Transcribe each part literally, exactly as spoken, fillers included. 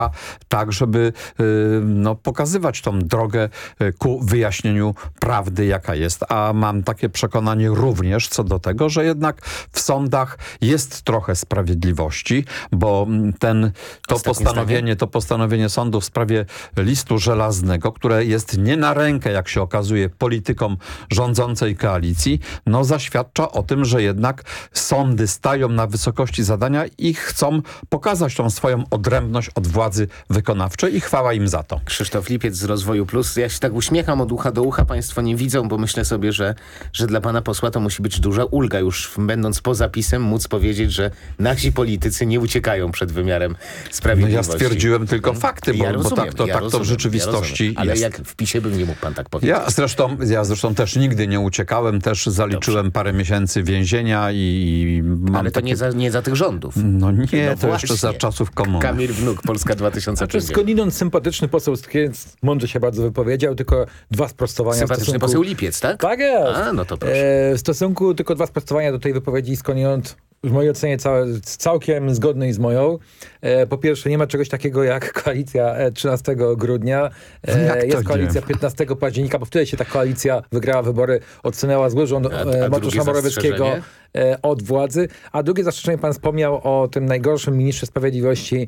tak, żeby no, pokazywać tą drogę ku wyjaśnieniu prawdy, jaka jest. A mam takie przekonanie również co do tego, że jednak w sądach jest trochę sprawiedliwości, bo ten, to postanowienie, to postanowienie sądu w sprawie listu żelaznego, które jest nie na rękę, jak się okazuje, politykom rządzącej koalicji, no zaświadcza o tym, że jednak sądy stają na wysokości zadania i chcą pokazać tą swoją odrębność od władzy wykonawczej i chwała im za to. Krzysztof Lipiec z Rozwoju Plus. Ja się tak uśmiecham od ucha do ucha, państwo nie widzą, bo myślę sobie, że, że dla pana posła to musi być duża ulga już będąc poza PiS-em móc powiedzieć, że nasi politycy nie uciekają przed wymiarem sprawiedliwości. No ja stwierdziłem tylko fakty, bo, ja rozumiem, bo tak, to, ja tak rozumiem, to w rzeczywistości ja Ale jest. jak w PiS-ie bym nie mógł pan tak powiedzieć. Ja zresztą, ja zresztą też nigdy nie uciekałem, też zaliczyłem Dobrze. parę miesięcy więzienia i, i mam Ale to takie... nie, za, nie za tych rządów. No nie, no to jeszcze za czasów komuny. Kamil Wnuk, Polska dwa tysiące pięćdziesiąt. Skądinąd sympatyczny poseł Skiec mądrze się bardzo wypowiedział, tylko dwa sprostowania. Sympatyczny stosunku... poseł Lipiec, tak? Tak jest. A, no to proszę. E, w stosunku tylko dwa sprostowania do tej wypowiedzi skądinąd w mojej ocenie całe, całkiem zgodnej z moją. E, po pierwsze, nie ma czegoś takiego jak koalicja trzynastego grudnia. E, jest koalicja piętnastego października, bo wtedy się ta koalicja wygrała wybory, odsunęła zły rząd e, Mateusza Morawieckiego e, od władzy. A drugie zastrzeżenie, pan wspomniał o tym najgorszym ministrze sprawiedliwości,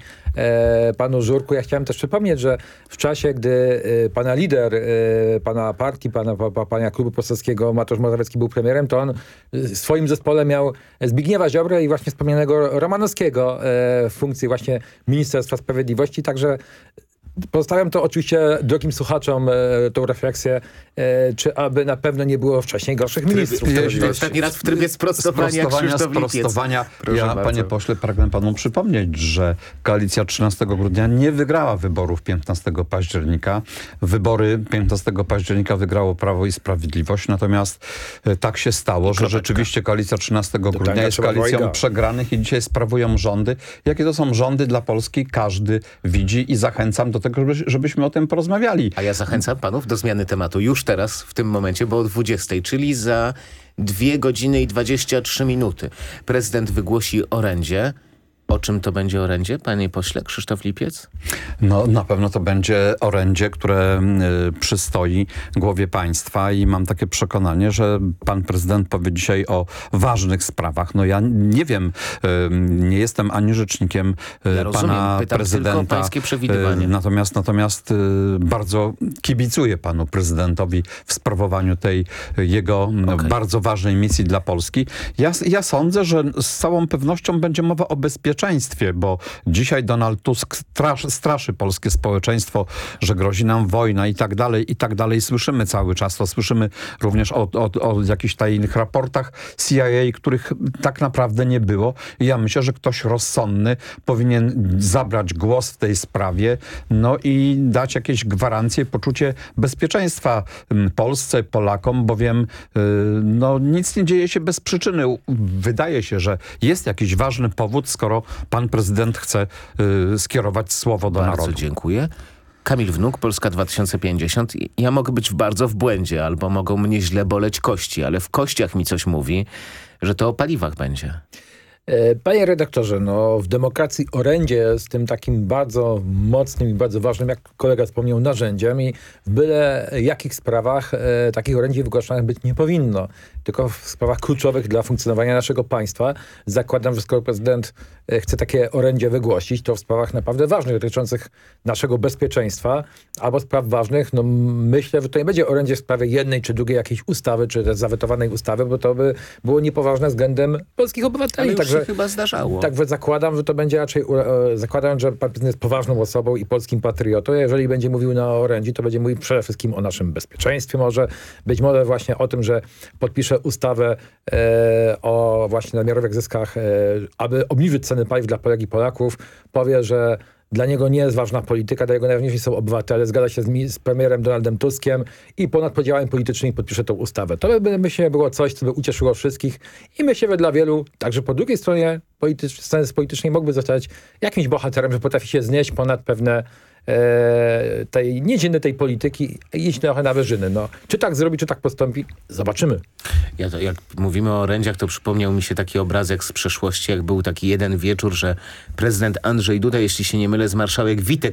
e, panu Żurku. Ja chciałem też przypomnieć, że w czasie, gdy e, pana lider, e, pana partii, pana, pa, pana klubu poselskiego Mateusz Morawiecki był premierem, to on w swoim zespole miał Zbigniewa Ziobrę i właśnie wspomnianego Romanowskiego e, w funkcji właśnie Ministerstwa Sprawiedliwości. Także pozostawiam to oczywiście drogim słuchaczom e, tą refleksję, e, czy aby na pewno nie było wcześniej gorszych ministrów. To ostatni raz w trybie sprostowania, sprostowania, sprostowania. Ja, bardzo. Panie pośle, pragnę panu przypomnieć, że koalicja trzynastego grudnia nie wygrała wyborów piętnastego października. Wybory piętnastego października wygrało Prawo i Sprawiedliwość, natomiast e, tak się stało, że rzeczywiście koalicja trzynastego grudnia jest koalicją Wojga. przegranych i dzisiaj sprawują rządy. Jakie to są rządy dla Polski, każdy widzi i zachęcam do tego, żeby, żebyśmy o tym porozmawiali. A ja zachęcam panów do zmiany tematu już teraz, w tym momencie, bo o dwudziestej, czyli za dwie godziny i dwadzieścia trzy minuty. Prezydent wygłosi orędzie. O czym to będzie orędzie, panie pośle Krzysztof Lipiec? No na pewno to będzie orędzie, które y, przystoi głowie państwa i mam takie przekonanie, że pan prezydent powie dzisiaj o ważnych sprawach. No ja nie wiem, y, nie jestem ani rzecznikiem y, ja rozumiem, pana pytam prezydenta. Tylko pańskie przewidywanie. Y, natomiast natomiast y, bardzo kibicuję panu prezydentowi w sprawowaniu tej y, jego okay. bardzo ważnej misji dla Polski. Ja, ja sądzę, że z całą pewnością będzie mowa o bezpieczeństwie, bo dzisiaj Donald Tusk straszy, straszy polskie społeczeństwo, że grozi nam wojna i tak dalej, i tak dalej. Słyszymy cały czas to. Słyszymy również o, o, o jakichś tajnych raportach C I A, których tak naprawdę nie było. I ja myślę, że ktoś rozsądny powinien zabrać głos w tej sprawie, no i dać jakieś gwarancje, poczucie bezpieczeństwa Polsce, Polakom, bowiem no, nic nie dzieje się bez przyczyny. Wydaje się, że jest jakiś ważny powód, skoro pan prezydent chce y, skierować słowo do bardzo narodu. Bardzo dziękuję. Kamil Wnuk, Polska dwa tysiące pięćdziesiąt. Ja mogę być bardzo w błędzie, albo mogą mnie źle boleć kości, ale w kościach mi coś mówi, że to o paliwach będzie. Panie redaktorze, no w demokracji orędzie z tym takim bardzo mocnym i bardzo ważnym, jak kolega wspomniał, narzędziem i w byle jakich sprawach e, takich orędzi wygłaszanych być nie powinno. Tylko w sprawach kluczowych dla funkcjonowania naszego państwa. Zakładam, że skoro prezydent e, chce takie orędzie wygłosić, to w sprawach naprawdę ważnych, dotyczących naszego bezpieczeństwa, albo spraw ważnych, no myślę, że to nie będzie orędzie w sprawie jednej czy drugiej jakiejś ustawy, czy też zawetowanej ustawy, bo to by było niepoważne względem polskich obywateli. Ale Także, się chyba zdarzało. Także zakładam, że to będzie raczej, e, zakładam, że pan prezydent jest poważną osobą i polskim patriotą. Jeżeli będzie mówił na orędziu, to będzie mówił przede wszystkim o naszym bezpieczeństwie może, być może właśnie o tym, że podpisze ustawę e, o właśnie namiarowych zyskach, e, aby obniżyć ceny paliw dla Polek i Polaków. Powie, że dla niego nie jest ważna polityka, dla niego najważniejsi są obywatele. Zgadza się z, z premierem Donaldem Tuskiem i ponad podziałami politycznymi podpisze tą ustawę. To by, myślę, było coś, co by ucieszyło wszystkich i myślę, że dla wielu, także po drugiej stronie politycz, sceny politycznej mógłby zostać jakimś bohaterem, że potrafi się znieść ponad pewne e, tej, nie dziennej tej polityki, iść trochę na wyżyny. No, czy tak zrobi, czy tak postąpi? Zobaczymy. Ja to, jak mówimy o orędziach, to przypomniał mi się taki obrazek z przeszłości, jak był taki jeden wieczór, że prezydent Andrzej Duda, jeśli się nie mylę, z marszałek Witek